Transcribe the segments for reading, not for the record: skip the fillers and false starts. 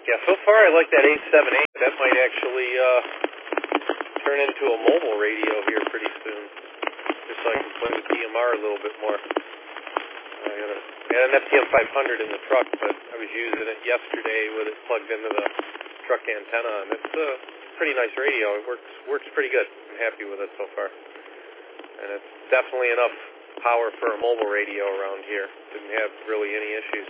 Yeah, so far I like that 878. That might actually turn into a mobile radio here pretty soon. Just so I can play with DMR a little bit more. I had an FTM 500 in the truck, but I was using it yesterday with it plugged into the truck antenna, and it's a pretty nice radio. It works pretty good. I'm happy with it so far. And it's definitely enough power for a mobile radio around here. Didn't have really any issues.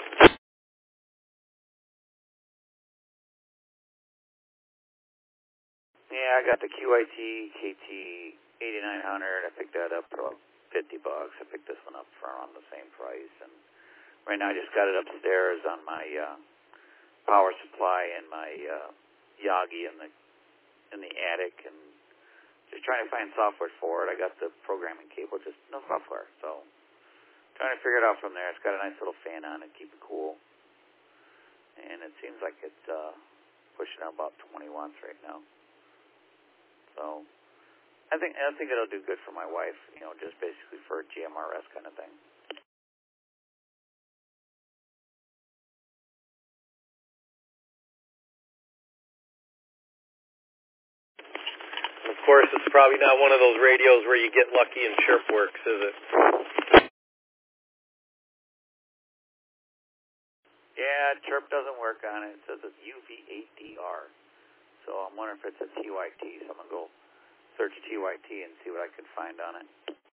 Yeah, I got the QIT KT 8900. I picked that up for about $50. I picked this one up for around the same price, and right now I just got it upstairs on my power supply and my Yagi in the attic, and just trying to find software for it. I got the programming cable, just no software, so trying to figure it out from there. It's got a nice little fan on it, keep it cool, and it seems like it's pushing out about 20 watts right now. So I think it'll do good for my wife, just basically for a GMRS kind of thing. Of course, it's probably not one of those radios where you get lucky and chirp works, is it? Yeah, chirp doesn't work on it. It says it's UV8DR. So I'm wondering if it's a TYT. So I'm going to go search TYT and see what I can find on it.